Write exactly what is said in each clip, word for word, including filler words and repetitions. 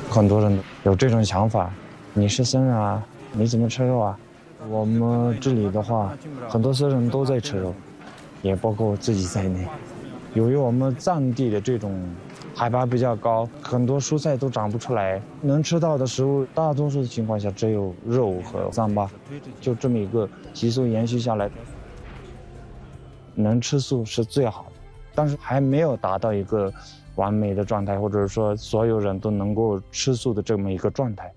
很多人有这种想法，你是僧人啊，你怎么吃肉啊？我们这里的话，很多僧人都在吃肉，也包括我自己在内。由于我们藏地的这种海拔比较高，很多蔬菜都长不出来，能吃到的食物，大多数的情况下只有肉和糌粑，就这么一个习俗延续下来。能吃素是最好的，但是还没有达到一个完美的状态，或者说所有人都能够吃素的这么一个状态。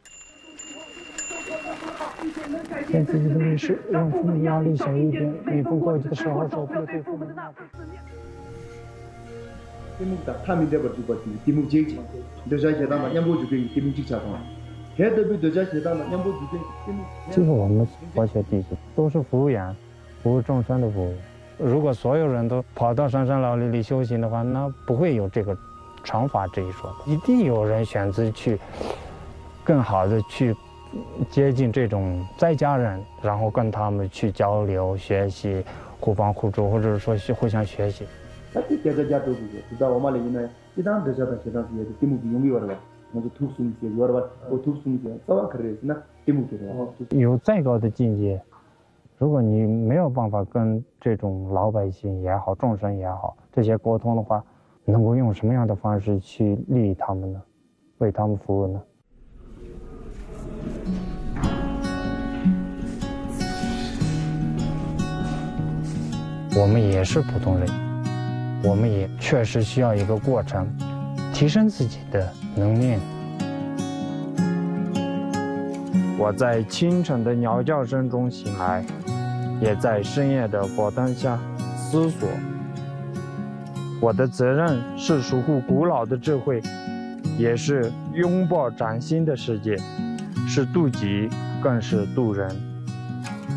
让自己的历史，让父母压力小一点，你不过去的时候，手不对父母的那。 티묵다 탐이 돼버릴 것 같은데 티묵 제지 여자 제다만 양보 주게 티묵 직자동 해도 여자 제다만 양보 주게 티묵 就是我们佛学弟子都是服务员，服务众生的服务。如果所有人都跑到深山老林里修行的话，那不会有这个惩罚这一说的。一定有人选择去更好的去接近这种在家人，然后跟他们去交流学习，互帮互助，或者说是互相学习。 사실 대자자도 그거 그다 오말레기네 이단 대자다 제다도 얘기 티묵이 용이 와라 먼저 툭숨이지 와라 뭐 툭숨이지 싸와 그래나 티묵이래 有再高的境界，如果你没有办法跟这种老百姓也好，众生也好，这些沟通的话，能够用什么样的方式去利益他们呢？为他们服务呢？我们也是普通人，我们也确实需要一个过程，提升自己的能力。 我在清晨的鸟叫声中醒来，也在深夜的佛灯下思索。我的责任是守护古老的智慧，也是拥抱崭新的世界，是渡己，更是渡人。